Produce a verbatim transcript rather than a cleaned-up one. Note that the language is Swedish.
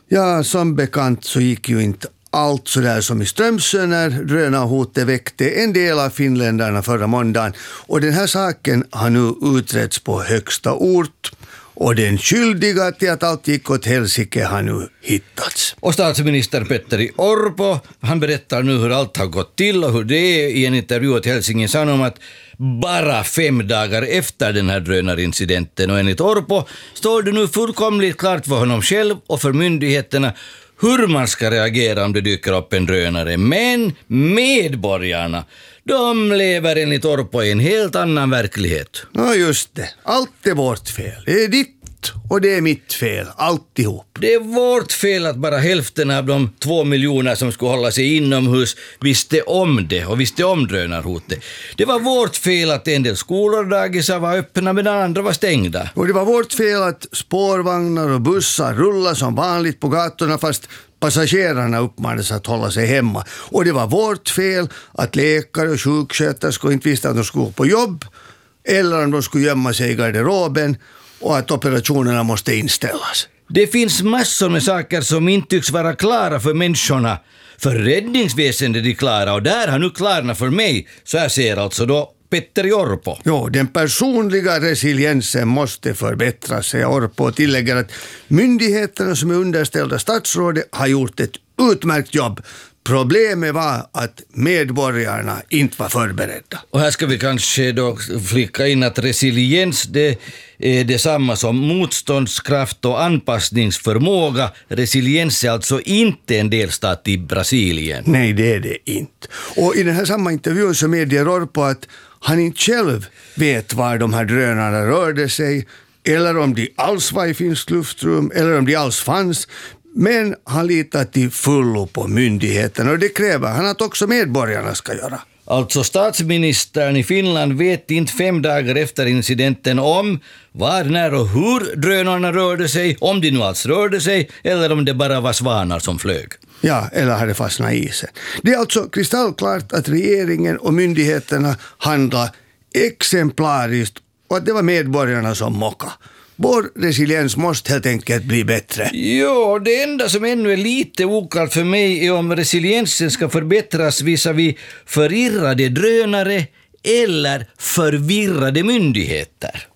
Ja, som bekant så gick ju inte allt så där som i Strömsö när drönarhotet väckte en del av finländarna förra måndagen. Och den här saken har nu utretts på högsta ort. Och den skyldiga till att allt gick åt helsike har nu hittats. Och statsminister Petteri Orpo, han berättar nu hur allt har gått till och hur det är i en intervju åt Helsingin Sanomat bara fem dagar efter den här drönarincidenten. Och enligt Orpo står det nu fullkomligt klart för honom själv och för myndigheterna hur man ska reagera om det dyker upp en drönare. Men medborgarna, de lever enligt Orpo i en helt annan verklighet. Ja, just det. Allt är vårt fel. Det är ditt och det är mitt fel. Alltihop. Det är vårt fel att bara hälften av de två miljoner som skulle hålla sig inomhus visste om det och visste om drönarhotet. Det var vårt fel att en del skolor och dagisar var öppna medan andra var stängda. Och det var vårt fel att spårvagnar och bussar rullar som vanligt på gatorna fast passagerarna uppmanades att hålla sig hemma. Och det var vårt fel att läkare och sjuksköterskor inte visste att de skulle gå på jobb eller om de skulle gömma sig i garderoben och att operationerna måste inställas. Det finns massor med saker som inte tycks vara klara för människorna. För räddningsväsendet är klara och där har nu klarna för mig. Så jag ser alltså då Petteri Orpo. Jo, den personliga resiliensen måste förbättras, säger Orpo och tillägger att myndigheterna som är underställda statsrådet har gjort ett utmärkt jobb. Problemet var att medborgarna inte var förberedda. Och här ska vi kanske då flika in att resiliens det är detsamma som motståndskraft och anpassningsförmåga. Resiliens är alltså inte en delstat i Brasilien. Nej, det är det inte. Och i den här samma intervjun så medger Orpo att han inte själv vet var de här drönarna rörde sig eller om de alls var i finskt luftrum eller om de alls fanns. Men han litar till fullo på myndigheten och det kräver han att också medborgarna ska göra. Alltså statsministern i Finland vet inte fem dagar efter incidenten om var, när och hur drönarna rörde sig, om de nu alls rörde sig eller om det bara var svanar som flög. Ja, eller hade fastnat i isen. Det är alltså kristallklart att regeringen och myndigheterna handlar exemplariskt och att det var medborgarna som mockade. Vår resiliens måste helt enkelt bli bättre. Jo, det enda som ännu är lite oklart för mig är om resiliensen ska förbättras visavi förirrade drönare eller förvirrade myndigheter.